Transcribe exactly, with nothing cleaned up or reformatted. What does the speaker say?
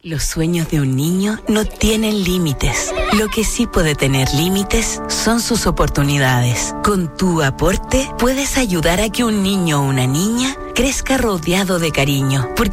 Los sueños de un niño no tienen límites. Lo que sí puede tener límites son sus oportunidades. Con tu aporte puedes ayudar a que un niño o una niña crezca rodeado de cariño, porque